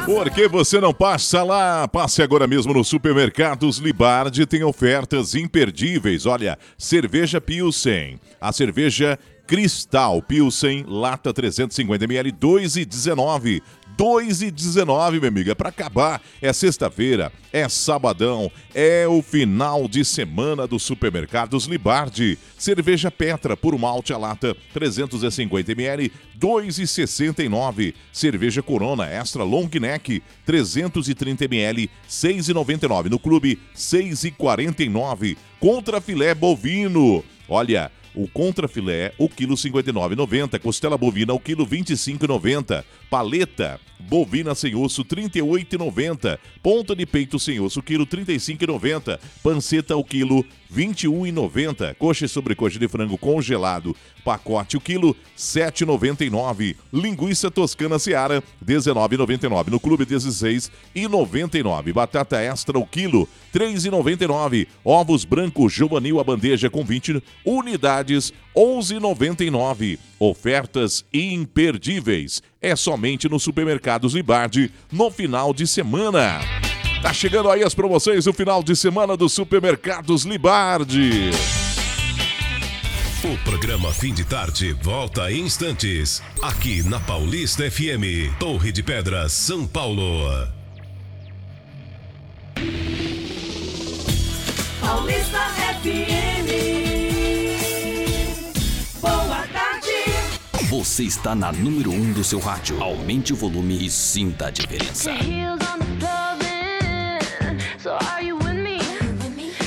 Por que você não passa lá? Passe agora mesmo no Supermercados Libardi, tem ofertas imperdíveis. Olha, cerveja Pilsen, a cerveja Cristal Pilsen, lata 350ml, 2,19. 2,19, minha amiga, para acabar. É sexta-feira, é sabadão, é o final de semana do Supermercados Libardi. Cerveja Petra, por malte a lata, 350ml, 2,69. Cerveja Corona Extra Long Neck, 330ml, 6,99. No clube, 6,49. Contra filé bovino, olha... O contrafilé, o quilo 59,90. Costela bovina, o quilo 25,90. Paleta bovina sem osso, 38,90. Ponta de peito sem osso, quilo 35,90. Panceta, o quilo 21,90. Coxa e sobrecoxa de frango congelado, pacote, o quilo 7,99. Linguiça toscana Seara, 19,99. No clube, 16,99. Batata extra, o quilo 3,99. Ovos branco juvenil, a bandeja com 20 unidades, 11,99. Ofertas imperdíveis. É somente no Supermercados Libardi no final de semana. Tá chegando aí as promoções do final de semana do Supermercados Libardi. O programa Fim de Tarde volta em instantes. Aqui na Paulista FM, Torre de Pedras, São Paulo. Paulista FM. Boa tarde. Você está na número 1 do seu rádio. Aumente o volume e sinta a diferença.